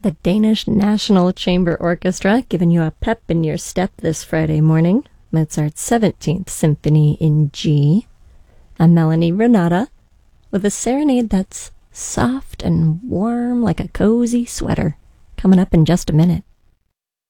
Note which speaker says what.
Speaker 1: the Danish National Chamber Orchestra, giving you a pep in your step this Friday morning. Mozart's 17th Symphony in G. I'm Melanie Renata with a serenade that's soft and warm like a cozy sweater, coming up in just a minute.